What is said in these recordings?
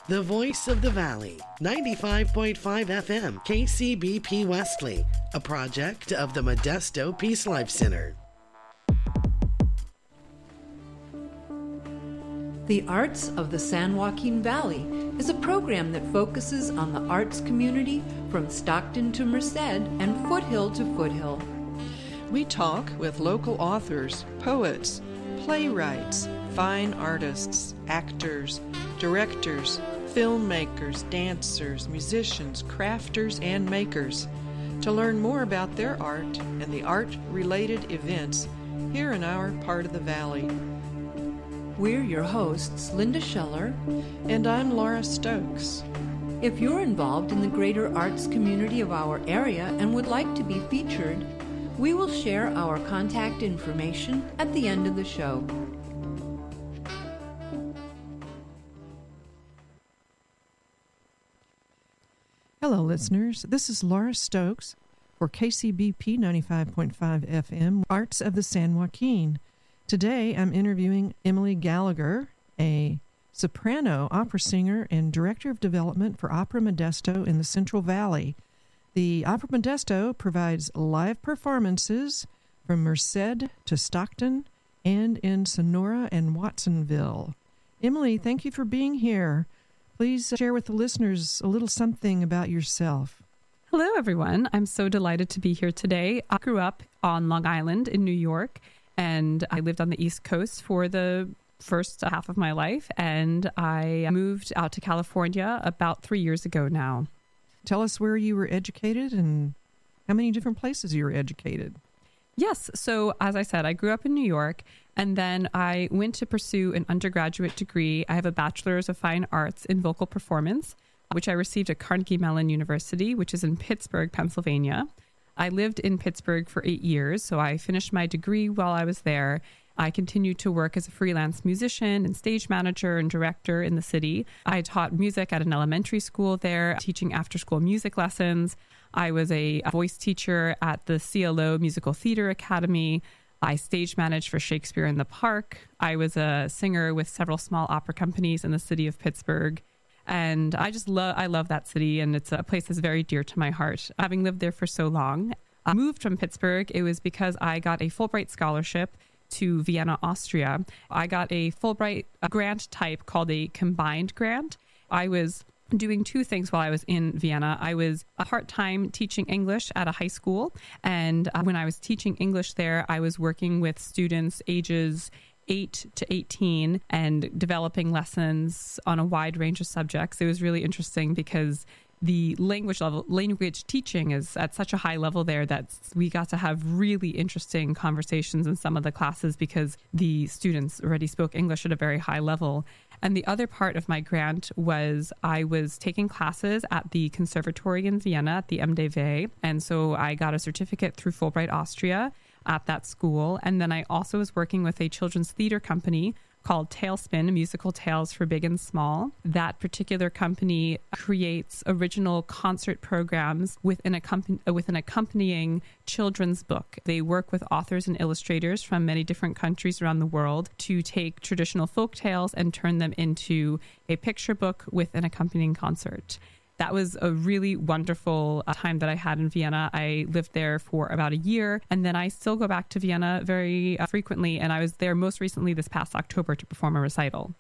The Voice of the Valley, 95.5 FM, KCBP Wesley, a project of the Modesto Peace Life Center. The Arts of the San Joaquin Valley is a program that focuses on the arts community from Stockton to Merced and foothill to foothill. We talk with local authors, poets, playwrights, fine artists, actors, directors, filmmakers, dancers, musicians, crafters, and makers to learn more about their art and the art-related events here in our part of the valley. We're your hosts, Linda Scheller. And I'm Laura Stokes. If you're involved in the greater arts community of our area and would like to be featured, we will share our contact information at the end of the show. Hello, listeners. This is Laura Stokes for KCBP 95.5 FM, Arts of the San Joaquin. Today, I'm interviewing Emily Gallagher, a soprano, opera singer, and director of development for Opera Modesto in the Central Valley. The Opera Modesto provides live performances from Merced to Stockton and in Sonora and Watsonville. Emily, thank you for being here. Please share with the listeners a little something about yourself. Hello, everyone. I'm so delighted to be here today. I grew up on Long Island in New York, and I lived on the East Coast for the first half of my life, and I moved out to California about 3 years ago now. Tell us where you were educated and how many different places you were educated. Yes. So as I said, I grew up in New York, and then I went to pursue an undergraduate degree. I have a bachelor's of fine arts in vocal performance, which I received at Carnegie Mellon University, which is in Pittsburgh, Pennsylvania. I lived in Pittsburgh for 8 years, so I finished my degree while I was there. I continued to work as a freelance musician and stage manager and director in the city. I taught music at an elementary school there, teaching after-school music lessons. I was a voice teacher at the CLO Musical Theater Academy. I stage managed for Shakespeare in the Park. I was a singer with several small opera companies in the city of Pittsburgh. And I love that city, and it's a place that's very dear to my heart. Having lived there for so long, I moved from Pittsburgh. It was because I got a Fulbright scholarship to Vienna, Austria. I got a Fulbright grant type called a combined grant. I was doing two things while I was in Vienna. I was a part-time teaching English at a high school. And when I was teaching English there, I was working with students ages 8 to 18 and developing lessons on a wide range of subjects. It was really interesting because the language teaching is at such a high level there that we got to have really interesting conversations in some of the classes because the students already spoke English at a very high level. And the other part of my grant was I was taking classes at the conservatory in Vienna at the MDW. And so I got a certificate through Fulbright Austria at that school. And then I also was working with a children's theater company called Tailspin, Musical Tales for Big and Small. That particular company creates original concert programs with an accompanying children's book. They work with authors and illustrators from many different countries around the world to take traditional folk tales and turn them into a picture book with an accompanying concert. That was a really wonderful time that I had in Vienna. I lived there for about a year, and then I still go back to Vienna very frequently, and I was there most recently this past October to perform a recital.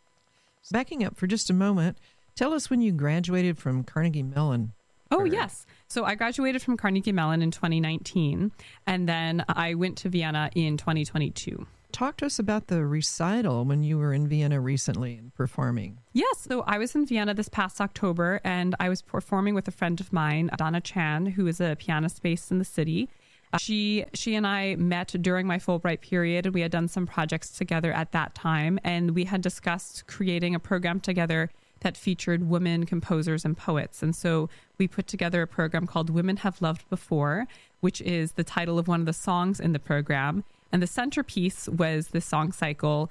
Backing up for just a moment, tell us when you graduated from Carnegie Mellon. Oh, yes. So I graduated from Carnegie Mellon in 2019, and then I went to Vienna in 2022. Talk to us about the recital when you were in Vienna recently and performing. Yes, so I was in Vienna this past October, and I was performing with a friend of mine, Donna Chan, who is a pianist based in the city. She and I met during my Fulbright period, and we had done some projects together at that time, and we had discussed creating a program together that featured women composers and poets. And so we put together a program called Women Have Loved Before, which is the title of one of the songs in the program. And the centerpiece was the song cycle,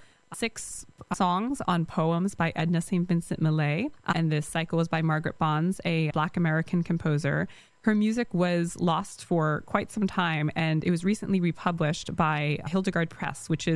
6 songs on poems by Edna St. Vincent Millay. And this cycle was by Margaret Bonds, a Black American composer. Her music was lost for quite some time, and it was recently republished by Hildegard Press, which is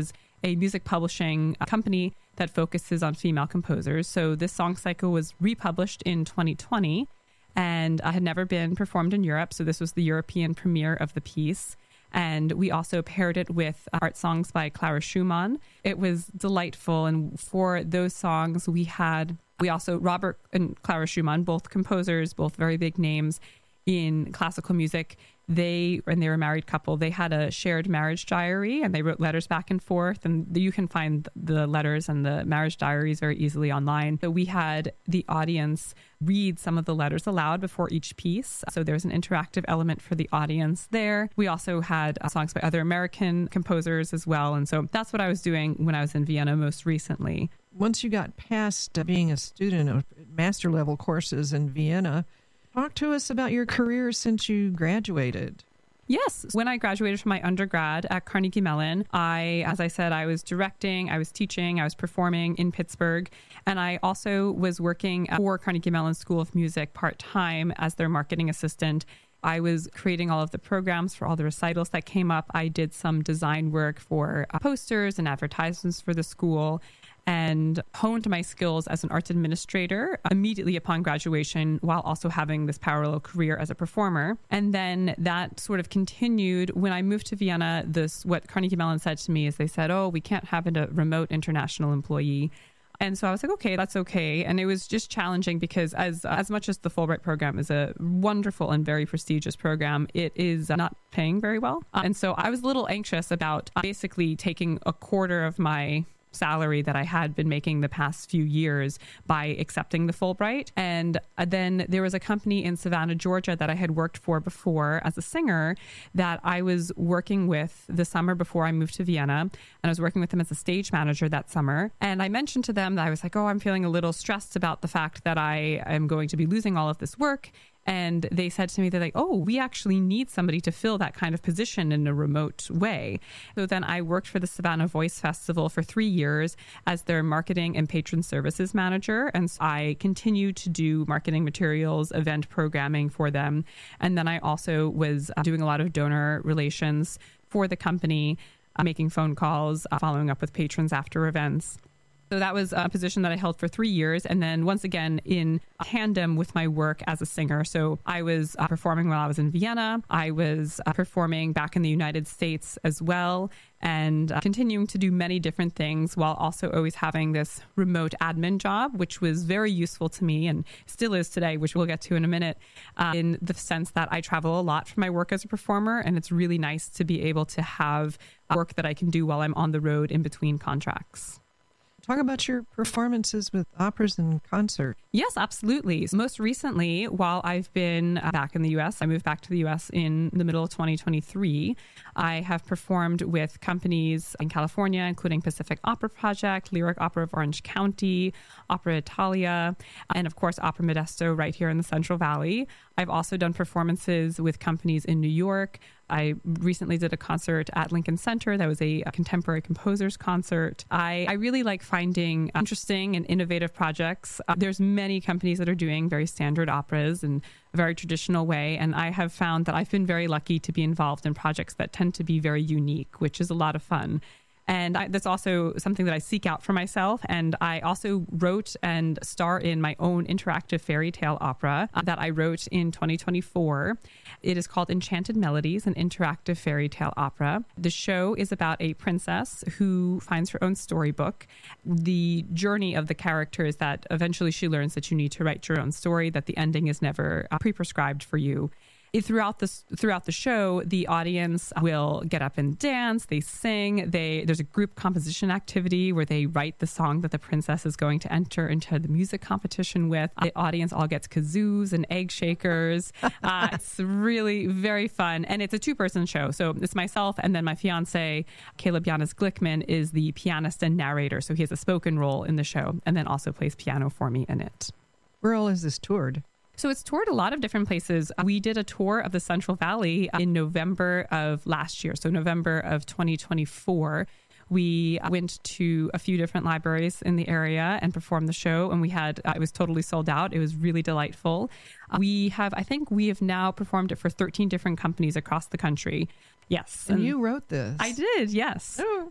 a music publishing company that focuses on female composers. So this song cycle was republished in 2020 and had never been performed in Europe. So this was the European premiere of the piece. And we also paired it with art songs by Clara Schumann. It was delightful. And for those songs, we also, Robert and Clara Schumann, both composers, both very big names in classical music. They were a married couple. They had a shared marriage diary and they wrote letters back and forth. And you can find the letters and the marriage diaries very easily online. So we had the audience read some of the letters aloud before each piece. So there's an interactive element for the audience there. We also had songs by other American composers as well. And so that's what I was doing when I was in Vienna most recently. Once you got past being a student of master level courses in Vienna, talk to us about your career since you graduated. Yes. When I graduated from my undergrad at Carnegie Mellon, as I said, I was directing, I was teaching, I was performing in Pittsburgh, and I also was working for Carnegie Mellon School of Music part-time as their marketing assistant. I was creating all of the programs for all the recitals that came up. I did some design work for posters and advertisements for the school, and honed my skills as an arts administrator immediately upon graduation while also having this parallel career as a performer. And then that sort of continued when I moved to Vienna. What Carnegie Mellon said to me is they said, we can't have a remote international employee. And so I was like, okay, that's okay. And it was just challenging because as much as the Fulbright program is a wonderful and very prestigious program, it is not paying very well. And so I was a little anxious about basically taking a quarter of my salary that I had been making the past few years by accepting the Fulbright. And then there was a company in Savannah, Georgia that I had worked for before as a singer that I was working with the summer before I moved to Vienna. And I was working with them as a stage manager that summer. And I mentioned to them that I was like, I'm feeling a little stressed about the fact that I am going to be losing all of this work. And they said to me, they're like, we actually need somebody to fill that kind of position in a remote way. So then I worked for the Savannah Voice Festival for 3 years as their marketing and patron services manager. And so I continued to do marketing materials, event programming for them. And then I also was doing a lot of donor relations for the company, making phone calls, following up with patrons after events. So that was a position that I held for 3 years. And then once again, in tandem with my work as a singer. So I was performing while I was in Vienna. I was performing back in the United States as well, and continuing to do many different things while also always having this remote admin job, which was very useful to me and still is today, which we'll get to in a minute, in the sense that I travel a lot for my work as a performer. And it's really nice to be able to have work that I can do while I'm on the road in between contracts. Talk about your performances with operas and concerts. Yes, absolutely. Most recently, while I've been back in the U.S., I moved back to the U.S. in the middle of 2023. I have performed with companies in California, including Pacific Opera Project, Lyric Opera of Orange County, Opera Italia, and of course, Opera Modesto right here in the Central Valley. I've also done performances with companies in New York. I recently did a concert at Lincoln Center that was a contemporary composers concert. I really like finding interesting and innovative projects. There's many companies that are doing very standard operas in a very traditional way, and I have found that I've been very lucky to be involved in projects that tend to be very unique, which is a lot of fun. And that's also something that I seek out for myself. And I also wrote and star in my own interactive fairy tale opera that I wrote in 2024. It is called Enchanted Melodies, an interactive fairy tale opera. The show is about a princess who finds her own storybook. The journey of the character is that eventually she learns that you need to write your own story, that the ending is never pre-prescribed for you. Throughout the show, the audience will get up and dance, they sing, there's a group composition activity where they write the song that the princess is going to enter into the music competition with. The audience all gets kazoos and egg shakers. It's really very fun. And it's a 2-person show. So it's myself, and then my fiance, Caleb Yanis Glickman, is the pianist and narrator. So he has a spoken role in the show and then also plays piano for me in it. Where all is this toured? So it's toured a lot of different places. We did a tour of the Central Valley in November of last year, so November of 2024. We went to a few different libraries in the area and performed the show, and it was totally sold out. It was really delightful. I think we have now performed it for 13 different companies across the country. Yes. And you wrote this. I did, yes. Oh.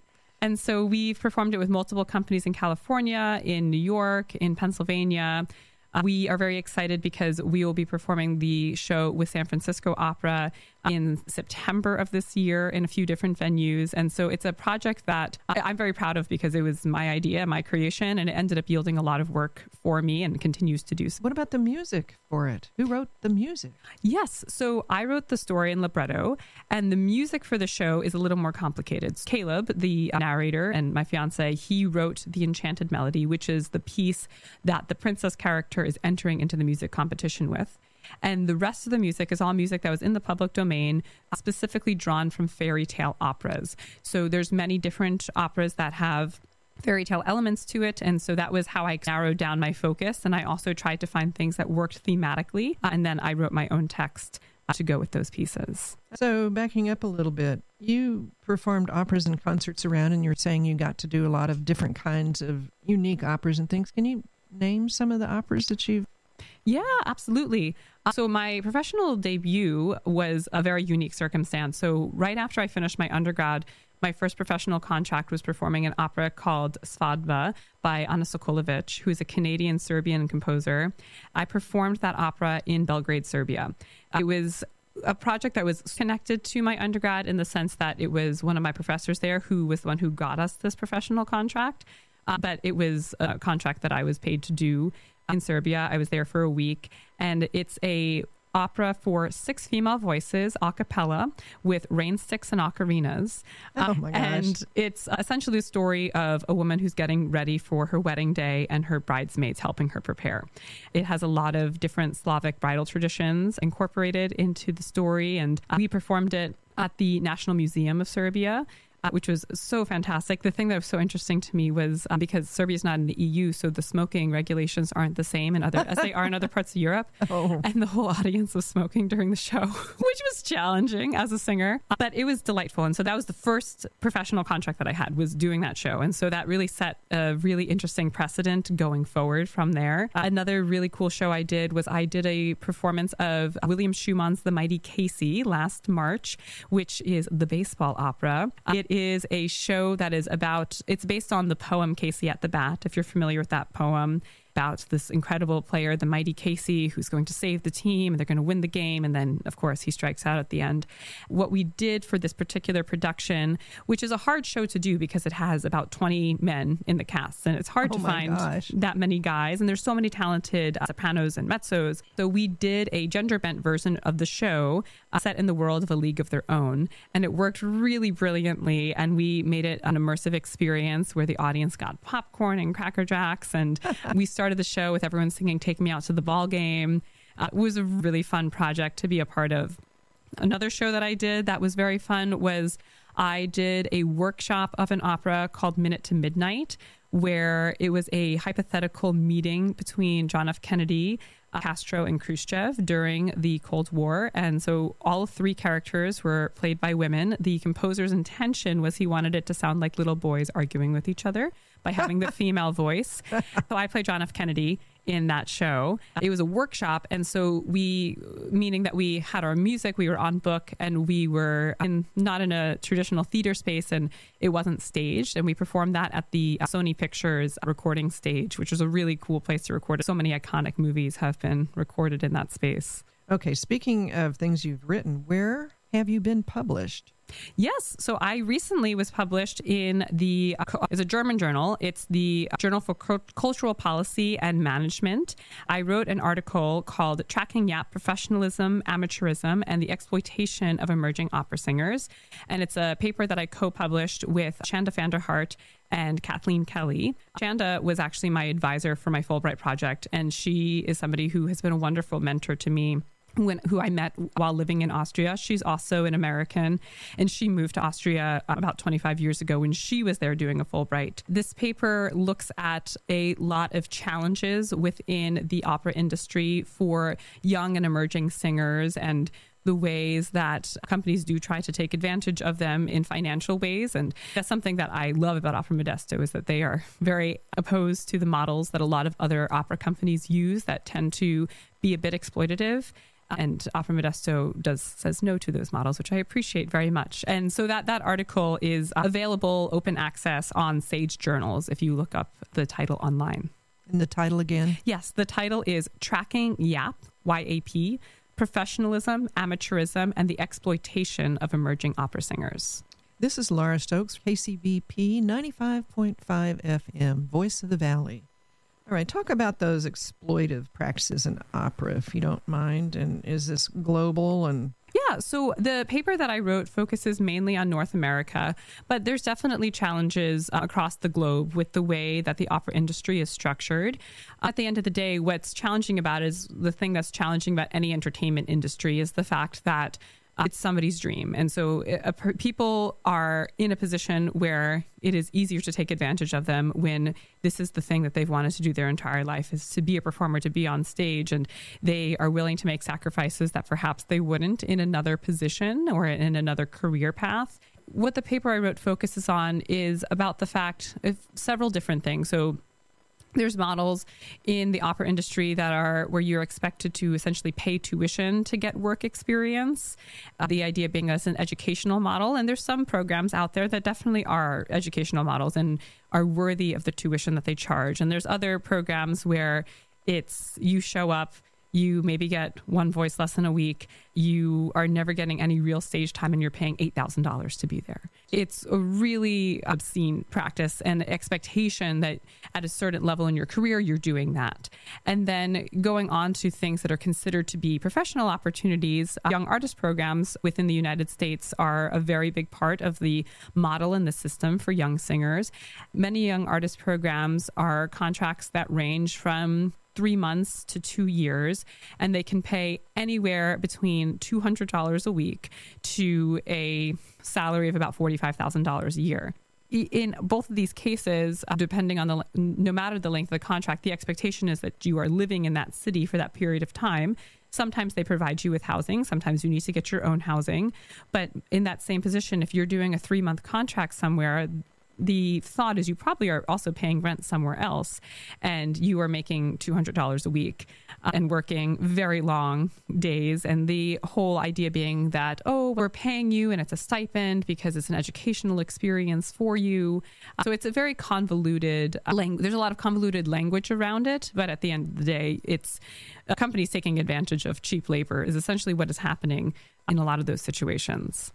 And so we've performed it with multiple companies in California, in New York, in Pennsylvania. We are very excited because we will be performing the show with San Francisco Opera in September of this year in a few different venues. And so it's a project that I'm very proud of because it was my idea, my creation, and it ended up yielding a lot of work for me and continues to do so. What about the music for it? Who wrote the music? Yes. So I wrote the story and libretto, and the music for the show is a little more complicated. Caleb, the narrator, and my fiance, he wrote the Enchanted Melody, which is the piece that the princess character is entering into the music competition with. And the rest of the music is all music that was in the public domain, specifically drawn from fairy tale operas. So there's many different operas that have fairy tale elements to it. And so that was how I narrowed down my focus. And I also tried to find things that worked thematically. And then I wrote my own text to go with those pieces. So backing up a little bit, you performed operas and concerts around, and you're saying you got to do a lot of different kinds of unique operas and things. Can you name some of the operas that you've... Yeah, absolutely. So my professional debut was a very unique circumstance. So right after I finished my undergrad, my first professional contract was performing an opera called Svadba by Anna Sokolovic, who is a Canadian-Serbian composer. I performed that opera in Belgrade, Serbia. It was a project that was connected to my undergrad in the sense that it was one of my professors there who was the one who got us this professional contract. But it was a contract that I was paid to do in Serbia. I was there for a week, and it's a opera for 6 female voices, a cappella, with rain sticks and ocarinas. Oh my gosh. And it's essentially a story of a woman who's getting ready for her wedding day and her bridesmaids helping her prepare. It has a lot of different Slavic bridal traditions incorporated into the story, and we performed it at the National Museum of Serbia, which was so fantastic. The thing that was so interesting to me was because Serbia is not in the EU, so the smoking regulations aren't the same as they are in other parts of Europe. Oh. And the whole audience was smoking during the show, which was challenging as a singer, but it was delightful. And so that was the first professional contract that I had, was doing that show. And so that really set a really interesting precedent going forward from there. Another really cool show I did a performance of William Schumann's The Mighty Casey last March, which is the baseball opera. It is a show that is it's based on the poem Casey at the Bat, if you're familiar with that poem, about this incredible player, the mighty Casey, who's going to save the team, and they're going to win the game. And then, of course, he strikes out at the end. What we did for this particular production, which is a hard show to do because it has about 20 men in the cast, and it's hard to find that many guys. And there's so many talented sopranos and mezzos. So we did a gender-bent version of the show set in the world of A League of Their Own. And it worked really brilliantly. And we made it an immersive experience where the audience got popcorn and Cracker Jacks. And we started the show with everyone singing Take Me Out to the Ball Game. It was a really fun project to be a part of. Another show that I did that was very fun was I did a workshop of an opera called Minute to Midnight, where it was a hypothetical meeting between John F. Kennedy, Castro, and Khrushchev during the Cold War. And so all 3 characters were played by women. The composer's intention was he wanted it to sound like little boys arguing with each other by having the female voice. So I played John F. Kennedy in that show. It was a workshop, and so meaning that we had our music, we were on book, and we were not in a traditional theater space, and it wasn't staged, and we performed that at the Sony Pictures recording stage, which was a really cool place to record. So many iconic movies have been recorded in that space. Okay, speaking of things you've written, where have you been published? Yes. So I recently was published in it's a German journal. It's the Journal for Cultural Policy and Management. I wrote an article called Tracking Yap Professionalism, Amateurism, and the Exploitation of Emerging Opera Singers. And it's a paper that I co-published with Chanda van der Hart and Kathleen Kelly. Chanda was actually my advisor for my Fulbright project, and she is somebody who has been a wonderful mentor to me. Who I met while living in Austria. She's also an American, and she moved to Austria about 25 years ago when she was there doing a Fulbright. This paper looks at a lot of challenges within the opera industry for young and emerging singers, and the ways that companies do try to take advantage of them in financial ways. And that's something that I love about Opera Modesto, is that they are very opposed to the models that a lot of other opera companies use that tend to be a bit exploitative. And Opera Modesto says no to those models, which I appreciate very much. And so that article is available open access on Sage Journals if you look up the title online. And the title again? Yes, the title is Tracking YAP, Y-A-P, Professionalism, Amateurism, and the Exploitation of Emerging Opera Singers. This is Laura Stokes, KCBP 95.5 FM, Voice of the Valley. All right, talk about those exploitive practices in opera, if you don't mind. And is this global? And yeah, so the paper that I wrote focuses mainly on North America, but there's definitely challenges across the globe with the way that the opera industry is structured. At the end of the day, what's challenging about it is the thing that's challenging about any entertainment industry is the fact that it's somebody's dream. And so people are in a position where it is easier to take advantage of them when this is the thing that they've wanted to do their entire life, is to be a performer, to be on stage. And they are willing to make sacrifices that perhaps they wouldn't in another position or in another career path. What the paper I wrote focuses on is about the fact of several different things. So there's models in the opera industry that are where you're expected to essentially pay tuition to get work experience. The idea being as an educational model. And there's some programs out there that definitely are educational models and are worthy of the tuition that they charge. And there's other programs where it's you show up, you maybe get one voice lesson a week, you are never getting any real stage time, and you're paying $8,000 to be there. It's a really obscene practice and expectation that at a certain level in your career, you're doing that. And then going on to things that are considered to be professional opportunities, young artist programs within the United States are a very big part of the model and the system for young singers. Many young artist programs are contracts that range from 3 months to 2 years, and they can pay anywhere between $200 a week to a salary of about $45,000 a year. In both of these cases, depending on no matter the length of the contract, the expectation is that you are living in that city for that period of time. Sometimes they provide you with housing. Sometimes you need to get your own housing. But in that same position, if you're doing a 3-month contract somewhere, the thought is you probably are also paying rent somewhere else, and you are making $200 a week and working very long days. And the whole idea being that, oh, we're paying you and it's a stipend because it's an educational experience for you. So it's a very convoluted there's a lot of convoluted language around it. But at the end of the day, it's companies taking advantage of cheap labor is essentially what is happening in a lot of those situations.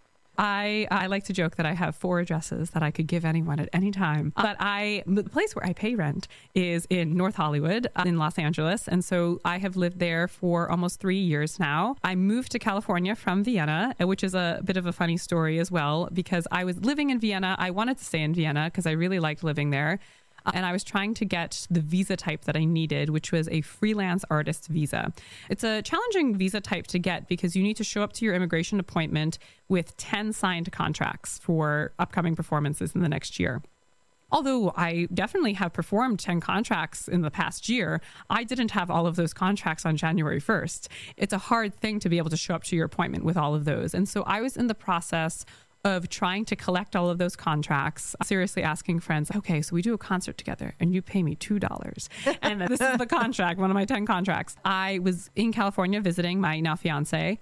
I like to joke that I have 4 addresses that I could give anyone at any time. But the place where I pay rent is in North Hollywood in Los Angeles. And so I have lived there for almost 3 years now. I moved to California from Vienna, which is a bit of a funny story as well, because I was living in Vienna. I wanted to stay in Vienna because I really liked living there. And I was trying to get the visa type that I needed, which was a freelance artist visa. It's a challenging visa type to get because you need to show up to your immigration appointment with 10 signed contracts for upcoming performances in the next year. Although I definitely have performed 10 contracts in the past year, I didn't have all of those contracts on January 1st. It's a hard thing to be able to show up to your appointment with all of those. And so I was in the process of trying to collect all of those contracts, seriously asking friends, okay, so we do a concert together and you pay me $2. And this is the contract, one of my 10 contracts. I was in California visiting my now fiance.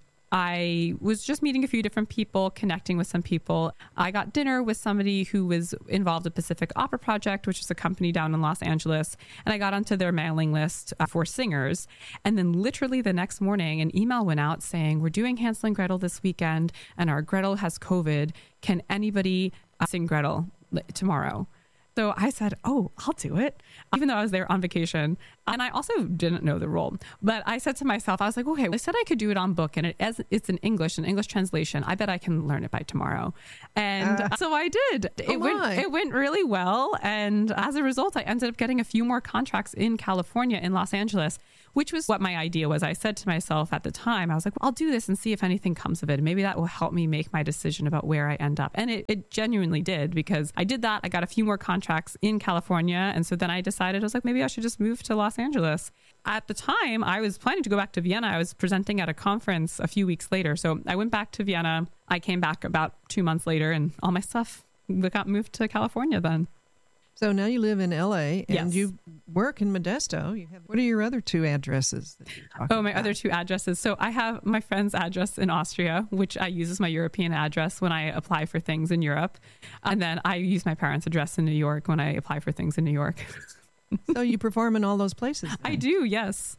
I was just meeting a few different people, connecting with some people. I got dinner with somebody who was involved with Pacific Opera Project, which is a company down in Los Angeles. And I got onto their mailing list for singers. And then literally the next morning, an email went out saying, we're doing Hansel and Gretel this weekend, and our Gretel has COVID. Can anybody sing Gretel tomorrow? So I said, oh, I'll do it, even though I was there on vacation. And I also didn't know the role. But I said to myself, I was like, okay, I said I could do it on book. And it's in English, an English translation. I bet I can learn it by tomorrow. And so I did. It went really well. And as a result, I ended up getting a few more contracts in California, in Los Angeles, which was what my idea was. I said to myself at the time, I was like, well, I'll do this and see if anything comes of it. Maybe that will help me make my decision about where I end up. And it genuinely did, because I did that. I got a few more contracts in California. And so then I decided, I was like, maybe I should just move to Los Angeles. At the time, I was planning to go back to Vienna. I was presenting at a conference a few weeks later. So I went back to Vienna. I came back about 2 months later, and all my stuff got moved to California then. So now you live in L.A. and Yes. you work in Modesto. What are your other two addresses? That you're talking My about? other two addresses. So I have my friend's address in Austria, which I use as my European address when I apply for things in Europe. And then I use my parents' address in New York when I apply for things in New York. So you perform in all those places. I then. do, yes.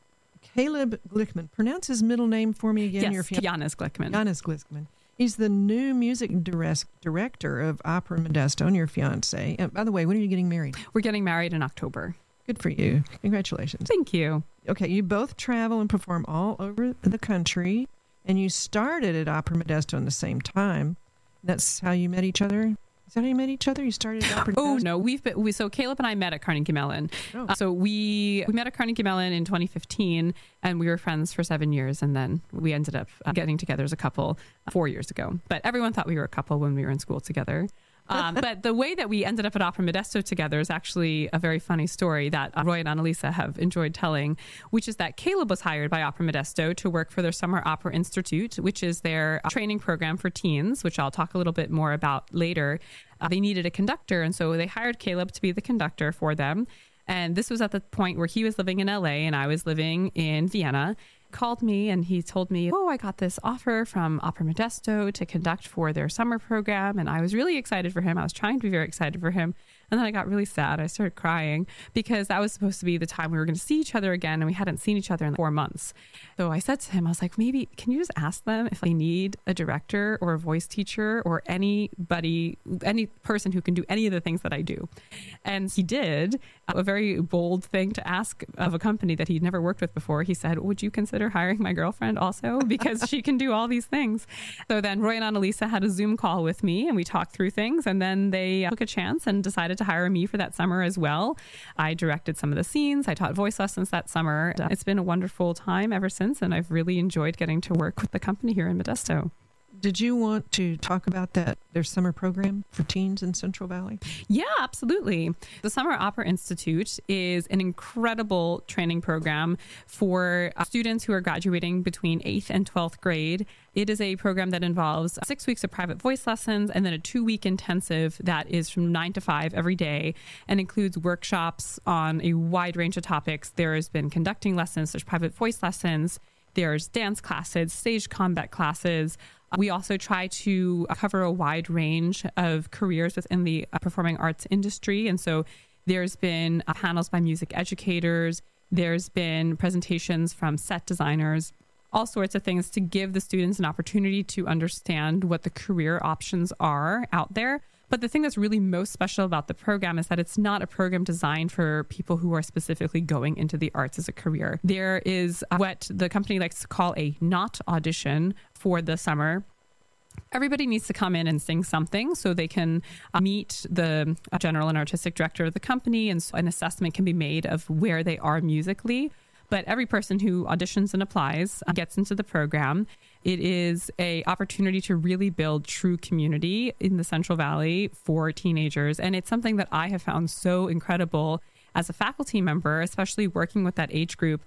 Caleb Glickman. Pronounce his middle name for me again. Yes, Janis Glickman. Janis Glickman. He's the new music director of Opera Modesto, and your fiance. And by the way, when are you getting married? We're getting married in October. Good for you. Congratulations. Thank you. Okay, you both travel and perform all over the country, and you started at Opera Modesto in the same time. That's how you met each other? Is that how you met each other? You started at Opera Oh, Modesto? no. So Caleb and I met at Carnegie Mellon. Oh. So we met at Carnegie Mellon in 2015, and we were friends for 7 years. And then we ended up getting together as a couple 4 years ago. But everyone thought we were a couple when we were in school together. But the way that we ended up at Opera Modesto together is actually a very funny story that Roy and Annalisa have enjoyed telling, which is that Caleb was hired by Opera Modesto to work for their Summer Opera Institute, which is their training program for teens, which I'll talk a little bit more about later. They needed a conductor, and so they hired Caleb to be the conductor for them. And this was at the point where he was living in LA and I was living in Vienna. Called me and he told me, I got this offer from Opera Modesto to conduct for their summer program. And I was really excited for him. I was trying to be very excited for him. And then I got really sad. I started crying because that was supposed to be the time we were going to see each other again. And we hadn't seen each other in 4 months. So I said to him, I was like, maybe can you just ask them if they need a director or a voice teacher or anybody, any person who can do any of the things that I do. And he did a very bold thing to ask of a company that he'd never worked with before. He said, would you consider hiring my girlfriend also? Because she can do all these things. So then Roy and Annalisa had a Zoom call with me and we talked through things. And then they took a chance and decided to hire me for that summer as well. I directed some of the scenes. I taught voice lessons that summer. It's been a wonderful time ever since, and I've really enjoyed getting to work with the company here in Modesto. Did you want to talk about their summer program for teens in Central Valley? Yeah, absolutely. The Summer Opera Institute is an incredible training program for students who are graduating between 8th and 12th grade. It is a program that involves 6 weeks of private voice lessons and then a 2-week intensive that is from 9 to 5 every day and includes workshops on a wide range of topics. There has been conducting lessons, there's private voice lessons, there's dance classes, stage combat classes. We also try to cover a wide range of careers within the performing arts industry. And so there's been panels by music educators. There's been presentations from set designers, all sorts of things to give the students an opportunity to understand what the career options are out there. But the thing that's really most special about the program is that it's not a program designed for people who are specifically going into the arts as a career. There is what the company likes to call a not audition for the summer. Everybody needs to come in and sing something so they can meet the general and artistic director of the company, and so an assessment can be made of where they are musically. But every person who auditions and applies gets into the program. It is an opportunity to really build true community in the Central Valley for teenagers. And it's something that I have found so incredible as a faculty member, especially working with that age group.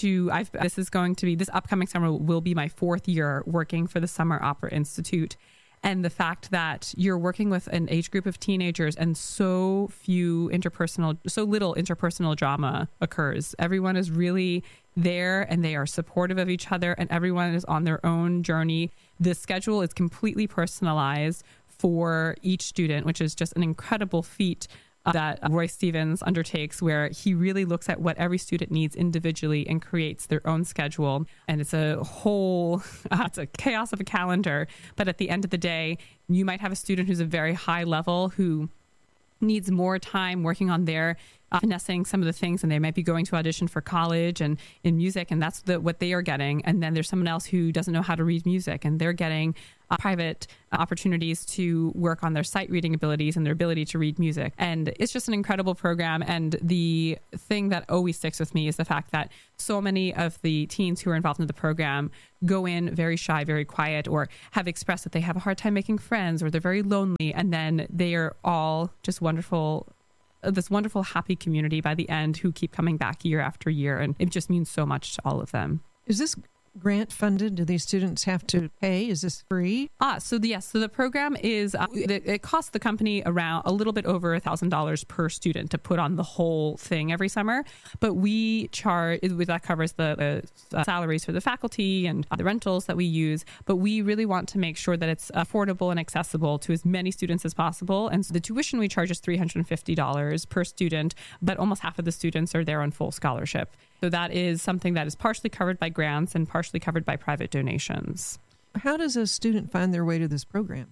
This upcoming summer will be my 4th year working for the Summer Opera Institute. And the fact that you're working with an age group of teenagers and so little interpersonal drama occurs. Everyone is really there and they are supportive of each other and everyone is on their own journey. The schedule is completely personalized for each student, which is just an incredible feat that Roy Stevens undertakes, where he really looks at what every student needs individually and creates their own schedule. And it's it's a chaos of a calendar. But at the end of the day, you might have a student who's a very high level who needs more time working on their finessing some of the things, and they might be going to audition for college and in music, and that's what they are getting. And then there's someone else who doesn't know how to read music, and they're getting private opportunities to work on their sight reading abilities and their ability to read music. And it's just an incredible program. And the thing that always sticks with me is the fact that so many of the teens who are involved in the program go in very shy, very quiet, or have expressed that they have a hard time making friends or they're very lonely. And then they are all just this wonderful, happy community by the end who keep coming back year after year. And it just means so much to all of them. Is this grant funded? Do these students have to pay? Is this free? So the program is, it costs the company around a little bit over $1,000 per student to put on the whole thing every summer. But we charge, that covers the salaries for the faculty and the rentals that we use. But we really want to make sure that it's affordable and accessible to as many students as possible. And so the tuition we charge is $350 per student, but almost half of the students are there on full scholarship. So that is something that is partially covered by grants and partially covered by private donations. How does a student find their way to this program?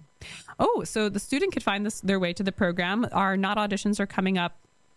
So the student could find their way to the program. Our Not auditions are coming up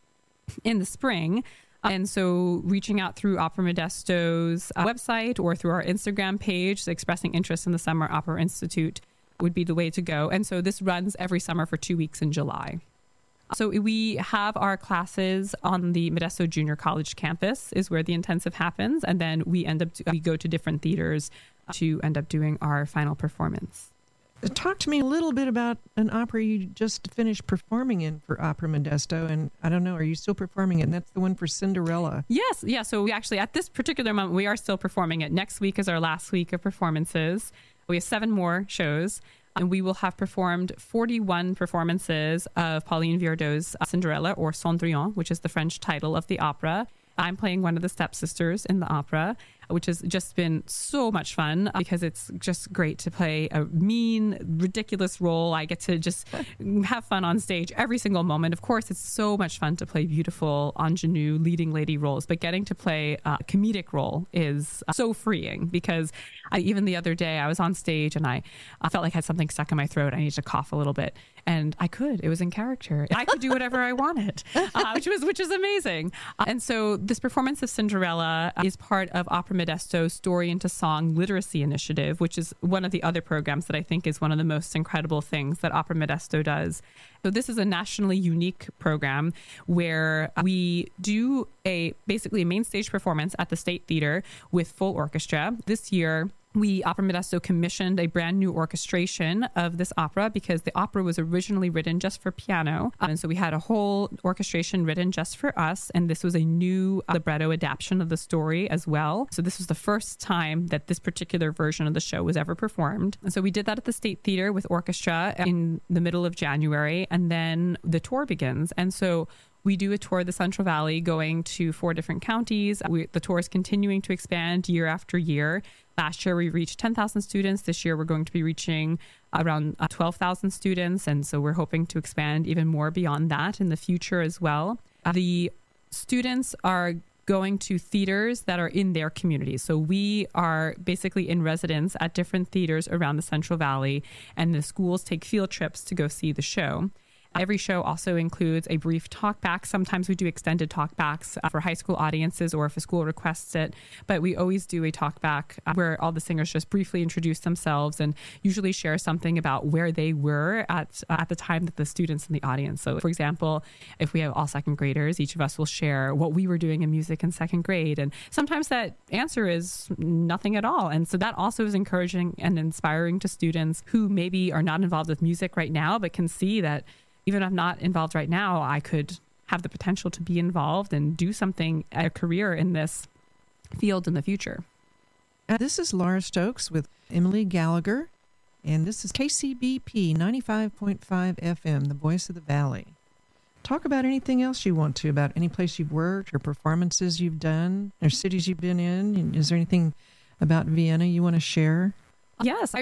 in the spring. And so reaching out through Opera Modesto's website or through our Instagram page, expressing interest in the Summer Opera Institute would be the way to go. And so this runs every summer for 2 weeks in July. So we have our classes on the Modesto Junior College campus is where the intensive happens. And then we go to different theaters to end up doing our final performance. Talk to me a little bit about an opera you just finished performing in for Opera Modesto. And I don't know, are you still performing it? And that's the one for Cinderella. Yes. Yeah. So we actually, at this particular moment, we are still performing it. Next week is our last week of performances. We have 7 more shows. And we will have performed 41 performances of Pauline Viardot's Cinderella, or Cendrillon, which is the French title of the opera. I'm playing one of the stepsisters in the opera, which has just been so much fun because it's just great to play a mean, ridiculous role. I get to just have fun on stage every single moment. Of course, it's so much fun to play beautiful ingenue leading lady roles, but getting to play a comedic role is so freeing because even the other day I was on stage and I felt like I had something stuck in my throat. I needed to cough a little bit. And I could. It was in character. I could do whatever I wanted, which is amazing. And so this performance of Cinderella is part of Opera Modesto's Story into Song Literacy Initiative, which is one of the other programs that I think is one of the most incredible things that Opera Modesto does. So this is a nationally unique program where we do basically a main stage performance at the State Theater with full orchestra. This year, Opera Modesto commissioned a brand new orchestration of this opera because the opera was originally written just for piano. And so we had a whole orchestration written just for us. And this was a new libretto adaptation of the story as well. So this was the first time that this particular version of the show was ever performed. And so we did that at the State Theater with orchestra in the middle of January. And then the tour begins. And so we do a tour of the Central Valley going to 4 different counties. The tour is continuing to expand year after year. Last year, we reached 10,000 students. This year, we're going to be reaching around 12,000 students. And so we're hoping to expand even more beyond that in the future as well. The students are going to theaters that are in their community. So we are basically in residence at different theaters around the Central Valley, and the schools take field trips to go see the show. Every show also includes a brief talkback. Sometimes we do extended talkbacks for high school audiences or if a school requests it. But we always do a talkback where all the singers just briefly introduce themselves and usually share something about where they were at the time that the students in the audience. So, for example, if we have all second graders, each of us will share what we were doing in music in second grade. And sometimes that answer is nothing at all. And so that also is encouraging and inspiring to students who maybe are not involved with music right now, but can see that even if I'm not involved right now, I could have the potential to be involved and do something, a career in this field in the future. This is Laura Stokes with Emily Gallagher, and this is KCBP 95.5 FM, the voice of the Valley. Talk about anything else you want to, about any place you've worked or performances you've done or cities you've been in. Is there anything about Vienna you want to share? Yes,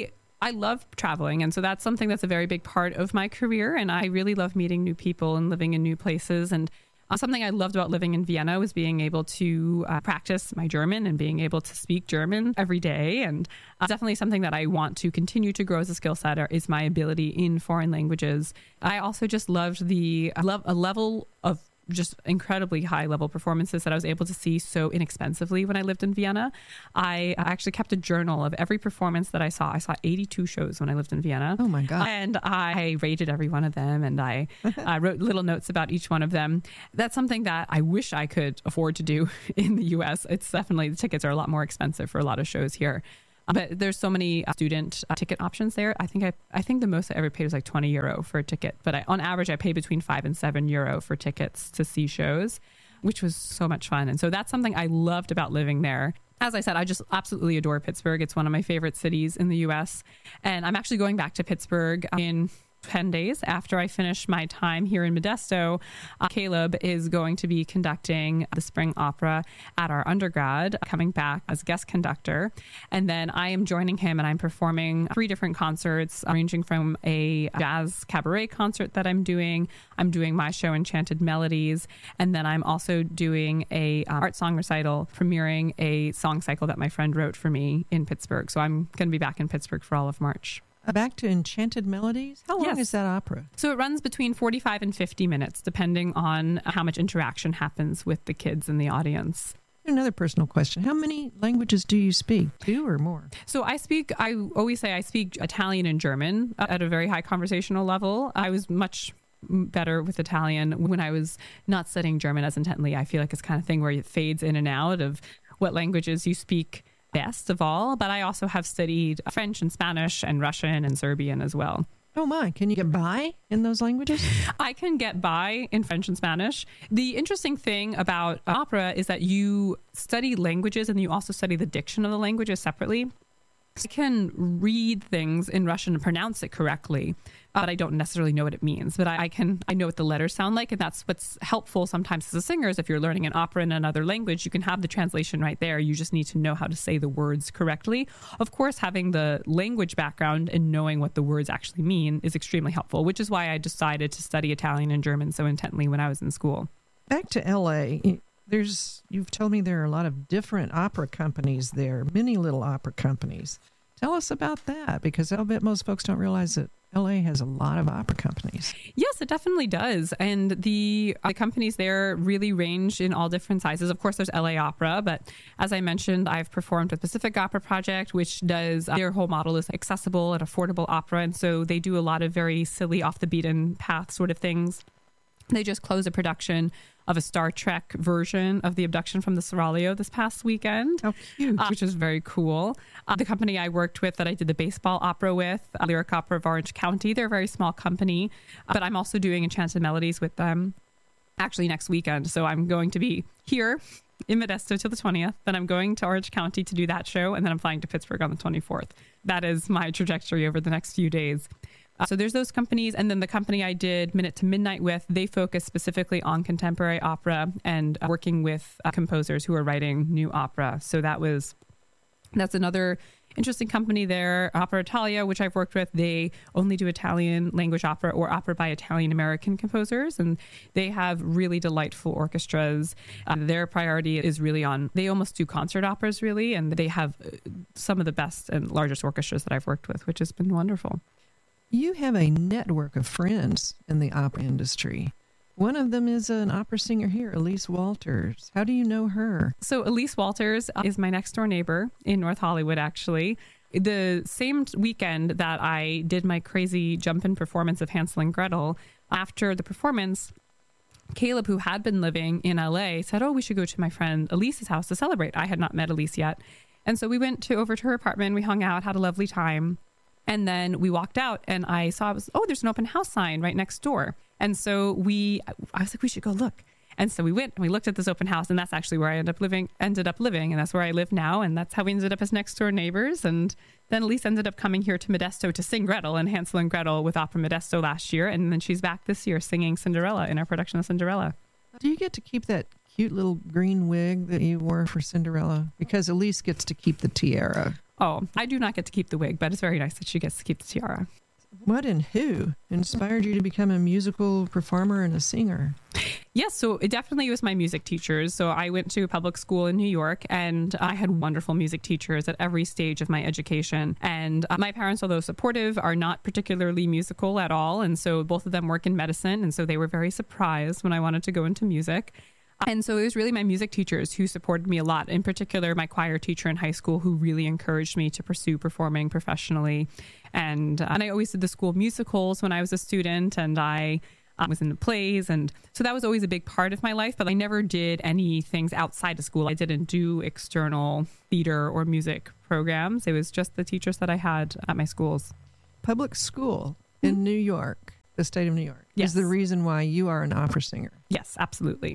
I love traveling. And so that's something that's a very big part of my career. And I really love meeting new people and living in new places. And something I loved about living in Vienna was being able to practice my German and being able to speak German every day. And definitely something that I want to continue to grow as a skill set is my ability in foreign languages. I also just loved a level of just incredibly high level performances that I was able to see so inexpensively when I lived in Vienna. I actually kept a journal of every performance that I saw. I saw 82 shows when I lived in Vienna. Oh my God. And I rated every one of them, and I wrote little notes about each one of them. That's something that I wish I could afford to do in the US. It's definitely, the tickets are a lot more expensive for a lot of shows here. But there's so many student ticket options there. I think the most I ever paid was like €20 for a ticket. But on average, I pay between €5 and €7 for tickets to see shows. which was so much fun. And so that's something I loved about living there. As I said, I just absolutely adore Pittsburgh. It's one of my favorite cities in the U.S. And I'm actually going back to Pittsburgh in 10 days after I finish my time here in Modesto. Caleb is going to be conducting the spring opera at our undergrad, coming back as guest conductor. And then I am joining him and I'm performing 3 different concerts, ranging from a jazz cabaret concert that I'm doing my show Enchanted Melodies, and then I'm also doing a art song recital premiering a song cycle that my friend wrote for me in Pittsburgh. So I'm going to be back in Pittsburgh for all of March. Back to Enchanted Melodies? How long is that opera? So it runs between 45 and 50 minutes, depending on how much interaction happens with the kids in the audience. Another personal question. How many languages do you speak? 2 or more? So I always say I speak Italian and German at a very high conversational level. I was much better with Italian when I was not studying German as intently. I feel like it's kind of thing where it fades in and out of what languages you speak best of all, but I also have studied French and Spanish and Russian and Serbian as well. Oh my, can you get by in those languages? I can get by in French and Spanish. The interesting thing about opera is that you study languages and you also study the diction of the languages separately. I can read things in Russian and pronounce it correctly, but I don't necessarily know what it means. But I know what the letters sound like, and that's what's helpful sometimes as a singer is if you're learning an opera in another language, you can have the translation right there. You just need to know how to say the words correctly. Of course, having the language background and knowing what the words actually mean is extremely helpful, which is why I decided to study Italian and German so intently when I was in school. Back to L.A., you've told me there are a lot of different opera companies there, many little opera companies. Tell us about that, because I'll bet most folks don't realize that LA has a lot of opera companies. Yes, it definitely does. And the companies there really range in all different sizes. Of course, there's LA Opera, but as I mentioned, I've performed with Pacific Opera Project, which does, their whole model is accessible and affordable opera. And so they do a lot of very silly off the beaten path sort of things. They just closed a production of a Star Trek version of The Abduction from the Seraglio this past weekend. How cute. Which is very cool. The company I worked with that I did the baseball opera with, Lyric Opera of Orange County, they're a very small company, but I'm also doing Enchanted Melodies with them actually next weekend. So I'm going to be here in Modesto till the 20th. Then I'm going to Orange County to do that show, and then I'm flying to Pittsburgh on the 24th. That is my trajectory over the next few days. So there's those companies. And then the company I did Minute to Midnight with, they focus specifically on contemporary opera and working with composers who are writing new opera. So that's another interesting company there. Opera Italia, which I've worked with, they only do Italian language opera or opera by Italian American composers. And they have really delightful orchestras. Their priority is really they almost do concert operas really. And they have some of the best and largest orchestras that I've worked with, which has been wonderful. You have a network of friends in the opera industry. One of them is an opera singer here, Elise Walters. How do you know her? So Elise Walters is my next door neighbor in North Hollywood, actually. The same weekend that I did my crazy jump-in performance of Hansel and Gretel, after the performance, Caleb, who had been living in LA, said, we should go to my friend Elise's house to celebrate. I had not met Elise yet. And so we went over to her apartment. We hung out, had a lovely time. And then we walked out and I saw, there's an open house sign right next door. And so I was like, we should go look. And so we went and we looked at this open house, and that's actually where I ended up living. And that's where I live now. And that's how we ended up as next door neighbors. And then Elise ended up coming here to Modesto to sing Gretel and Hansel and Gretel with Opera Modesto last year. And then she's back this year singing Cinderella in our production of Cinderella. Do you get to keep that cute little green wig that you wore for Cinderella? Because Elise gets to keep the tiara. Oh, I do not get to keep the wig, but it's very nice that she gets to keep the tiara. What and who inspired you to become a musical performer and a singer? Yes, so it definitely was my music teachers. So I went to public school in New York, and I had wonderful music teachers at every stage of my education. And my parents, although supportive, are not particularly musical at all. And so both of them work in medicine. And so they were very surprised when I wanted to go into music. And so it was really my music teachers who supported me a lot, in particular my choir teacher in high school, who really encouraged me to pursue performing professionally. And I always did the school musicals when I was a student, and I was in the plays. And so that was always a big part of my life, but I never did any things outside of school. I didn't do external theater or music programs. It was just the teachers that I had at my schools. Public school in New York, the state of New York, yes, is the reason why you are an opera singer. Yes, absolutely.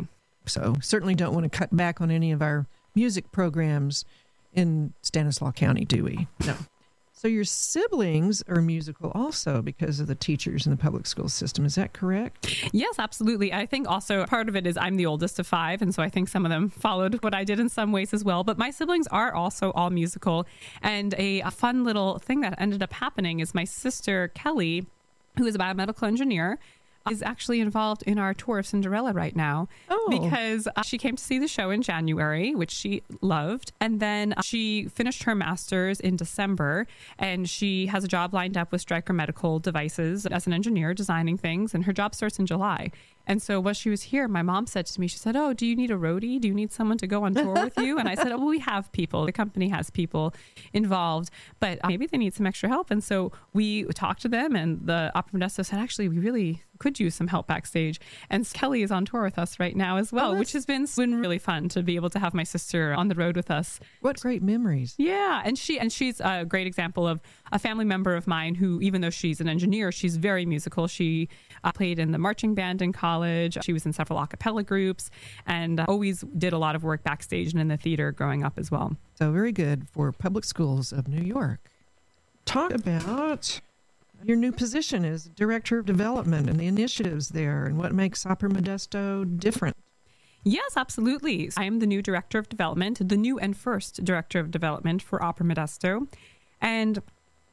So certainly don't want to cut back on any of our music programs in Stanislaus County, do we? No. So your siblings are musical also because of the teachers in the public school system. Is that correct? Yes, absolutely. I think also part of it is I'm the oldest of 5. And so I think some of them followed what I did in some ways as well. But my siblings are also all musical. And a fun little thing that ended up happening is my sister, Kelly, who is a biomedical engineer, is actually involved in our tour of Cinderella right now because she came to see the show in January, which she loved. And then she finished her master's in December, and she has a job lined up with Stryker Medical Devices as an engineer designing things. And her job starts in July. And so while she was here, my mom said to me, she said, "Oh, do you need a roadie? Do you need someone to go on tour with you?" And I said, "Oh, well, we have people. The company has people involved, but maybe they need some extra help." And so we talked to them, and the Opera Modesto said, "Actually, we really could use some help backstage." And Kelly is on tour with us right now as well, which has been really fun to be able to have my sister on the road with us. What great memories. Yeah. And she's a great example of a family member of mine who, even though she's an engineer, she's very musical. She played in the marching band in college. She was in several a cappella groups and always did a lot of work backstage and in the theater growing up as well. So very good for public schools of New York. Talk about your new position as Director of Development and the initiatives there and what makes Opera Modesto different. Yes, absolutely. I am the new Director of Development, the new and first Director of Development for Opera Modesto. And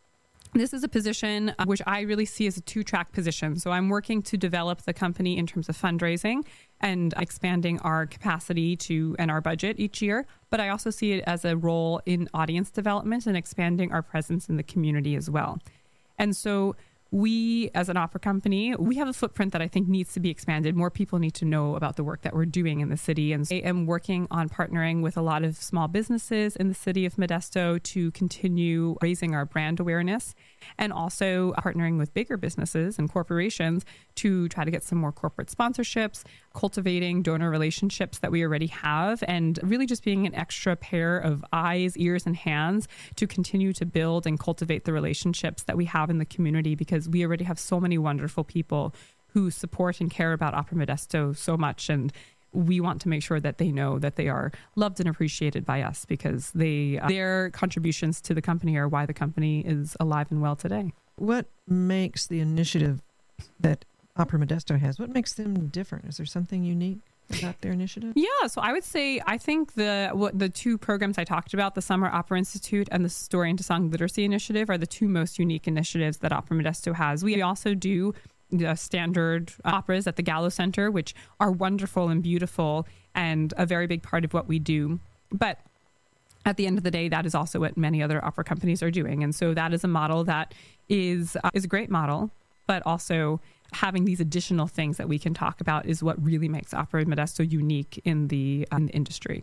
this is a position which I really see as a 2-track position. So I'm working to develop the company in terms of fundraising and expanding our capacity and our budget each year. But I also see it as a role in audience development and expanding our presence in the community as well. And so we, as an opera company, we have a footprint that I think needs to be expanded. More people need to know about the work that we're doing in the city. And so I am working on partnering with a lot of small businesses in the city of Modesto to continue raising our brand awareness, and also partnering with bigger businesses and corporations to try to get some more corporate sponsorships, cultivating donor relationships that we already have, and really just being an extra pair of eyes, ears, and hands to continue to build and cultivate the relationships that we have in the community, because we already have so many wonderful people who support and care about Opera Modesto so much. And we want to make sure that they know that they are loved and appreciated by us, because their contributions to the company are why the company is alive and well today. What makes the initiative that Opera Modesto has, what makes them different? Is there something unique about their initiative? Yeah, so I would say, I think the 2 programs I talked about, the Summer Opera Institute and the Story into Song Literacy Initiative, are the 2 most unique initiatives that Opera Modesto has. We also do the standard operas at the Gallo Center, which are wonderful and beautiful and a very big part of what we do. But at the end of the day, that is also what many other opera companies are doing. And so that is a model that is a great model, but also having these additional things that we can talk about is what really makes Opera Modesto unique in the industry.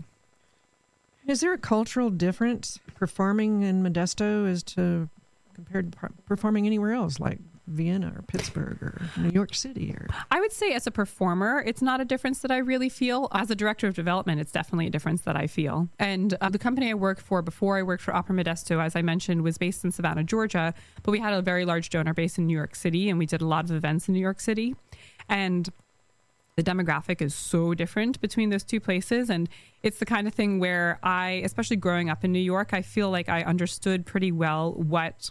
Is there a cultural difference performing in Modesto as to compared to performing anywhere else, like Vienna or Pittsburgh or New York City? Or I would say as a performer, it's not a difference that I really feel. As a director of development, it's definitely a difference that I feel. And the company I worked for before I worked for Opera Modesto, as I mentioned, was based in Savannah, Georgia, but we had a very large donor base in New York City, and we did a lot of events in New York City. And the demographic is so different between those 2 places. And it's the kind of thing where especially growing up in New York, I feel like I understood pretty well what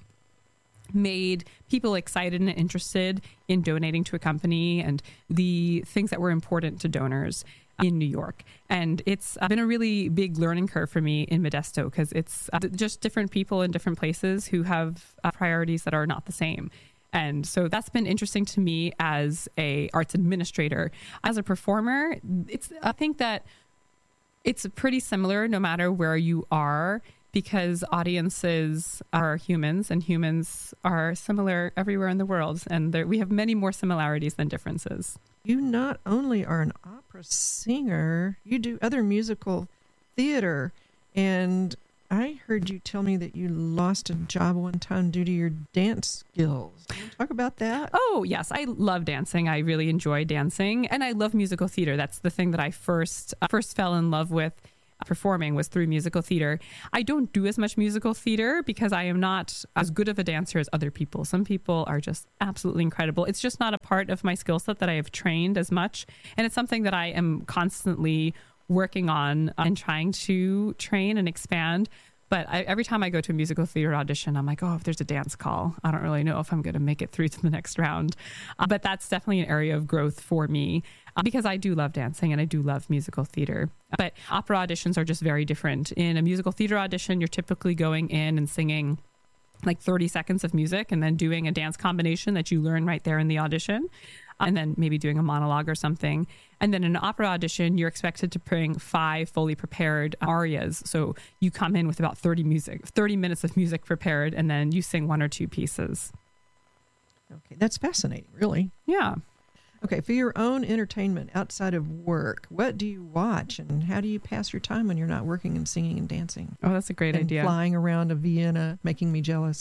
made people excited and interested in donating to a company and the things that were important to donors in New York. And it's been a really big learning curve for me in Modesto, because it's just different people in different places who have priorities that are not the same. And so that's been interesting to me as a arts administrator. As a performer, I think that it's pretty similar no matter where you are, because audiences are humans and humans are similar everywhere in the world. And we have many more similarities than differences. You not only are an opera singer, you do other musical theater. And I heard you tell me that you lost a job one time due to your dance skills. Can you talk about that? Oh, yes. I love dancing. I really enjoy dancing. And I love musical theater. That's the thing that I first fell in love with performing was through musical theater. I don't do as much musical theater because I am not as good of a dancer as other people. Some people are just absolutely incredible. It's just not a part of my skill set that I have trained as much. And it's something that I am constantly working on and trying to train and expand. But every time I go to a musical theater audition, I'm like, oh, if there's a dance call, I don't really know if I'm going to make it through to the next round. But that's definitely an area of growth for me because I do love dancing and I do love musical theater. But opera auditions are just very different. In a musical theater audition, you're typically going in and singing like 30 seconds of music and then doing a dance combination that you learn right there in the audition. And then maybe doing a monologue or something. And then in an opera audition, you're expected to bring 5 fully prepared arias. So you come in with about 30 minutes of music prepared, and then you sing 1 or 2 pieces. Okay, that's fascinating, really. Yeah. Okay, for your own entertainment outside of work, what do you watch and how do you pass your time when you're not working and singing and dancing? Oh, that's a great idea. Flying around to Vienna, making me jealous.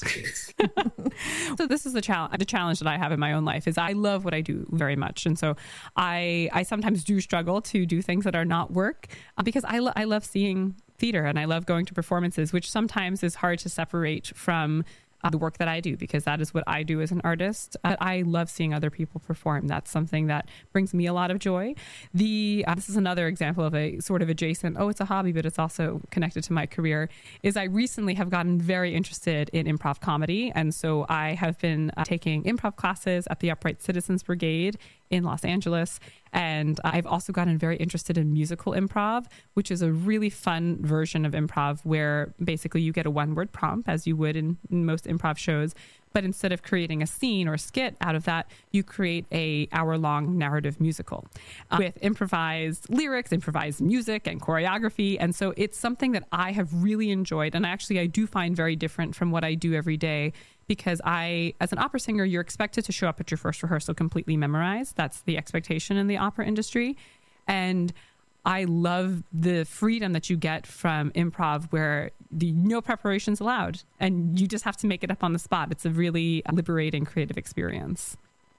So this is the challenge that I have in my own life is I love what I do very much. And so I sometimes do struggle to do things that are not work because I love seeing theater and I love going to performances, which sometimes is hard to separate from the work that I do because that is what I do as an artist. I love seeing other people perform. That's something that brings me a lot of joy. This is another example of a sort of adjacent, it's a hobby, but it's also connected to my career, is I recently have gotten very interested in improv comedy. And so I have been taking improv classes at the Upright Citizens Brigade in Los Angeles. And I've also gotten very interested in musical improv, which is a really fun version of improv where basically you get a 1-word prompt as you would in most improv shows. But instead of creating a scene or a skit out of that, you create a hour-long narrative musical with improvised lyrics, improvised music, and choreography. And so it's something that I have really enjoyed. And actually, I do find very different from what I do every day because as an opera singer, you're expected to show up at your first rehearsal completely memorized. That's the expectation in the opera industry. And I love the freedom that you get from improv where no preparation's allowed and you just have to make it up on the spot. It's a really liberating creative experience.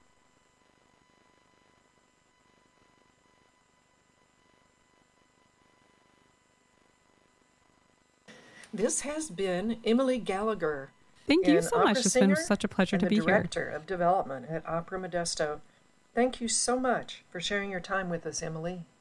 This has been Emily Gallagher. Thank you so much. It's been such a pleasure to be here. Director of Development at Opera Modesto. Thank you so much for sharing your time with us, Emily.